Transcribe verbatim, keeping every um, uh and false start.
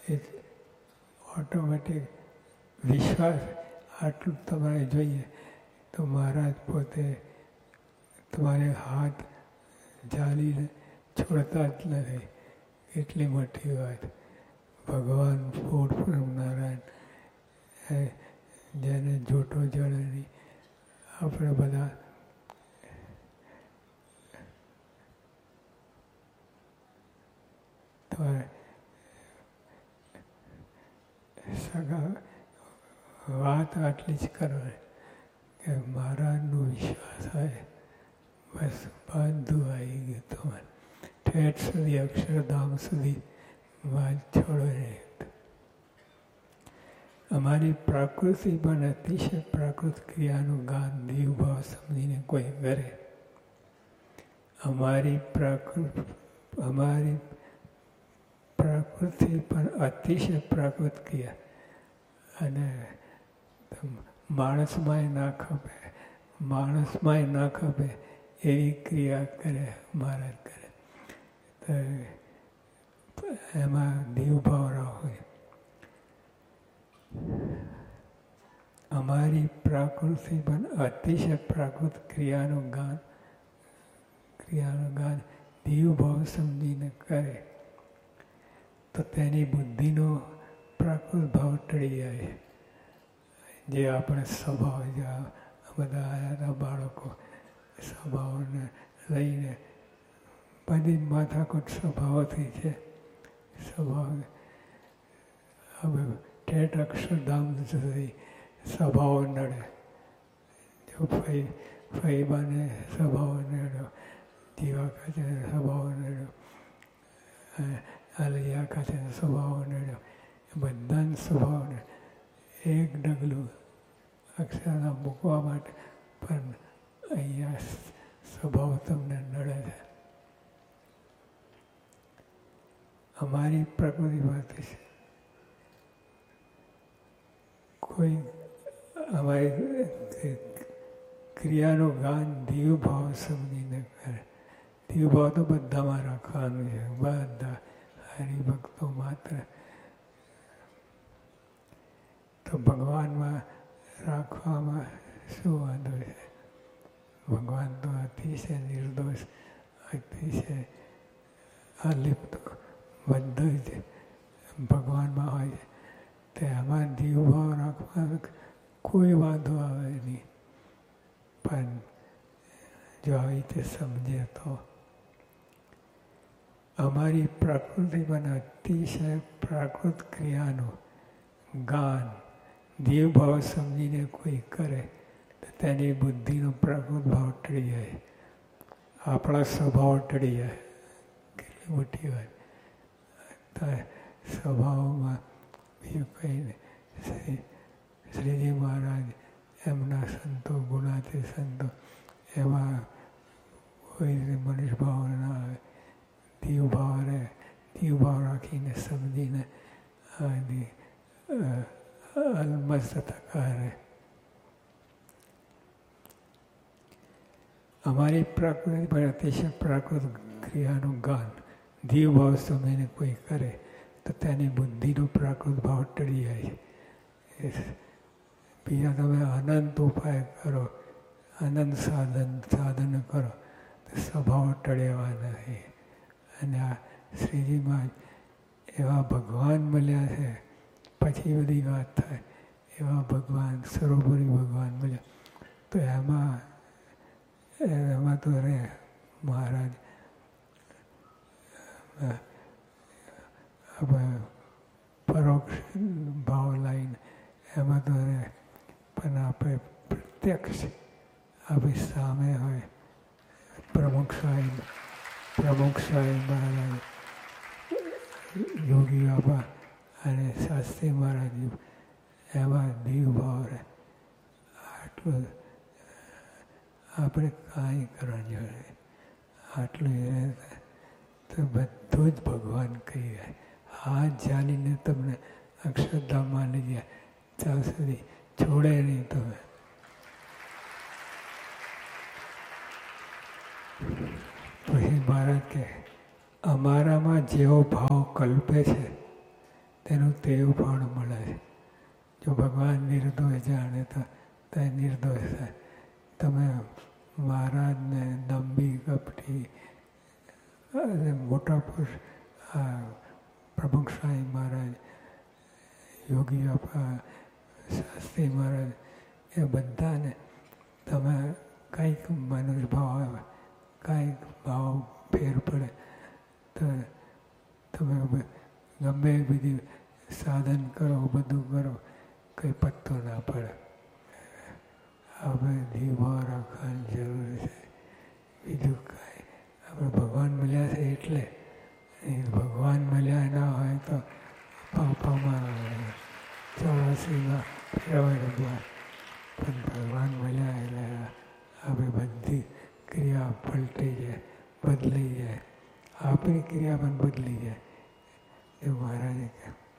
એ automatic વિશ્વાસ આટલું તમારે જોઈએ તો મહારાજ પોતે તમારે હાથ ઝાલીને છોડતા જ નથી. એટલી મોટી વાત. ભગવાન પૂર્ણ બ્રહ્મ નારાયણ જેને જોટો જડે નહીં. આપણે બધા સગા વાત આટલી જ કરવાની કે મહારાજનો વિશ્વાસ હોય બસ બધું આવી ગયું તમારે. ઠેઠ સુધી અક્ષરધામ સુધી વાત છોડો નહીં. અમારી પ્રાકૃતિ પણ અતિશય પ્રાકૃત ક્રિયાનું ગાન દીવ ભાવ સમજીને કોઈ કરે. અમારી પ્રાકૃત અમારી પ્રકૃતિ પણ અતિશય પ્રાકૃત ક્રિયા અને માણસમાંય ના ખપે માણસમાંય ના ખપે એવી ક્રિયા કરે મહારાજ કરે. તો એમાં દીવભાવ રાખો. અમારી પ્રાકૃતિ પણ અતિશય પ્રાકૃત ક્રિયાનું ગાન ક્રિયાનું ગાન દીવભાવ સમજીને કરે તો તેની બુદ્ધિનો પ્રાકૃત ભાવ ટળી જાય. જે આપણે સ્વભાવ જે બધા આવ્યા હતા બાળકો સ્વભાવને લઈને બધી માથાકૂટ સ્વભાવથી છે. સ્વભાવ હવે ઠેઠ અક્ષરધામ સુધી સ્વભાવ નડે. જો ફઈ ફઈબાને સ્વભાવ નડ્યો, જીવા ખાતે સ્વભાવ નડ્યો, આલિયા ખાતે સ્વભાવ નડ્યો, બધાને સ્વભાવને એક ડગલું અક્ષરધામ મૂકવા માટે પણ અહીંયા સ્વભાવ તમને નડે છે. અમારી પ્રકૃતિ વાત છે. કોઈ અમારી ક્રિયાનું ગાન દીવભાવ સમજીને કરે. દીવભાવ તો બધામાં રાખવાનું છે. બધા હરિભક્તો માત્ર તો ભગવાનમાં રાખવામાં શું વાંધો છે? ભગવાન તો અતિશય નિર્દોષ, અતિશય અલિપ્ત બધું જ ભગવાનમાં હોય છે. તેમાં દીવભાવ રાખવાનો કોઈ વાંધો આવે નહીં. પણ જો આવી રીતે સમજે તો અમારી પ્રકૃતિ પણ અતિશય પ્રાકૃત ક્રિયાનું ગાન દીવભાવ સમજીને કોઈ કરે તો તેની બુદ્ધિનો પ્રાકૃત ભાવ ટળી જાય. આપણા સ્વભાવ ટળી જાય. કેટલી મોટી વાત. સ્વભાવમાં બીજું કંઈ નહીં. શ્રી શ્રીજી મહારાજ એમના સંતો ગુણાતી સંતો એમાં કોઈ રીતે મનુષ્ય ભાવ ના આવે. દીવભાવ રહે. દીવભાવ રાખીને સમજીને અલમસ્ત થતા રહે. અમારી પ્રકૃતિ પર અતિશય પ્રાકૃત ક્રિયાનું ગાન દીવભાવ સમજીને કોઈ કરે તો તેની બુદ્ધિનો પ્રાકૃત ભાવ ટળી જાય. બીજા તમે અનંત ઉપાય કરો, અનંત સાધન સાધન કરો તો સ્વભાવ ટળેવા નથી. અને આ શ્રીજીમાં એવા ભગવાન મળ્યા છે. પછી બધી વાત થાય. એવા ભગવાન સર્વોપરી ભગવાન મળ્યા તો એમાં એમાં તો રહે મહારાજ. પરોક્ષ ભાવ લાઈને એમાં તો રહે. પણ આપણે પ્રત્યક્ષ આપણી સામે હોય પ્રમુખ સાહેબ પ્રમુખ સાહેબ મહારાજ, યોગી બાબા અને શાસ્ત્રી મહારાજ એમાં દીવભાવ રહે. આટલું આપણે કાંઈ કરવાની જોઈએ. આટલું રહે તો બધું જ ભગવાન કહી જાય. હાથ જાણીને તમને અક્ષરધામમાં લઈ જાય ત્યાં સુધી છોડે નહીં તમે. પછી મહારાજ કે અમારામાં જેવો ભાવ કલ્પે છે તેનું તેવ પણ મળે છે. જો ભગવાન નિર્દોષ જાણે તો તે નિર્દોષ થાય. તમે મહારાજને દંભી કપટી મોટા પુરુષ પ્રમુખ સ્વામી મહારાજ, યોગી બાપા, શાસ્ત્રી મહારાજ, એ બધાને તમે કંઈક મનુષ્ય ભાવ આવે, કાંઈક ભાવ ફેર પડે તો તમે ગમે એ બધી સાધન કરો, બધું કરો, કંઈ પત્તો ના પડે. હવે ધીમો રાખવાની જરૂર છે. બીજું કાંઈ આપણે ભગવાન મળ્યા છે એટલે. ભગવાન મળ્યા ના હોય તો પાપામાં ચોરાસીમાં ફેરવાય ગયા. પણ ભગવાન મળ્યા એટલે આપણે બધી ક્રિયા પલટી જાય, બદલાઈ જાય. આપણી ક્રિયા પણ બદલી જાય. એ મહારાજે કહ્યું.